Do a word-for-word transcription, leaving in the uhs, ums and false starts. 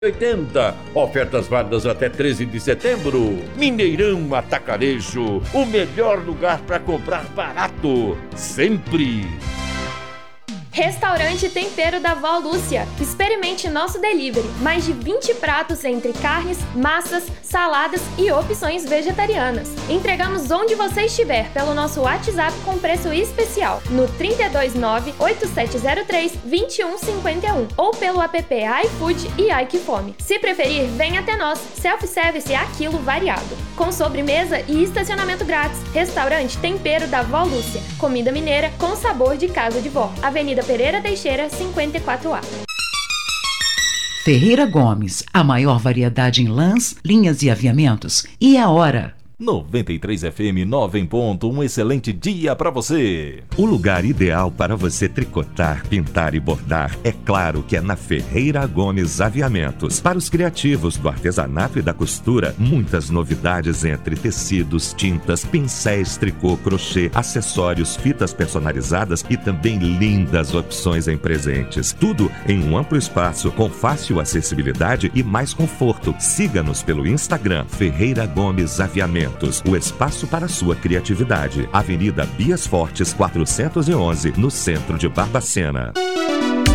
oitenta. Ofertas válidas até treze de setembro. Mineirão Atacarejo, o melhor lugar para comprar barato, sempre. Restaurante Tempero da Vó Lúcia. Experimente nosso delivery. Mais de vinte pratos entre carnes, massas, saladas e opções vegetarianas. Entregamos onde você estiver pelo nosso WhatsApp com preço especial no trinta e dois nove, oito sete zero três, dois um cinco um ou pelo app iFood e iQfome. Se preferir, venha até nós. Self-service a quilo variado. Com sobremesa e estacionamento grátis. Restaurante Tempero da Vó Lúcia. Comida mineira com sabor de casa de vó. Avenida Pereira Teixeira, cinquenta e quatro A. Ferreira Gomes, a maior variedade em lãs, linhas e aviamentos. E a hora? noventa e três F M nove em ponto, um excelente dia para você. O lugar ideal para você tricotar, pintar e bordar, é claro que é na Ferreira Gomes Aviamentos. Para os criativos do artesanato e da costura, muitas novidades entre tecidos, tintas, pincéis, tricô, crochê, acessórios, fitas personalizadas e também lindas opções em presentes. Tudo em um amplo espaço, com fácil acessibilidade e mais conforto. Siga-nos pelo Instagram, Ferreira Gomes Aviamentos. O espaço para sua criatividade. Avenida Bias Fortes, quatrocentos e onze, no centro de Barbacena.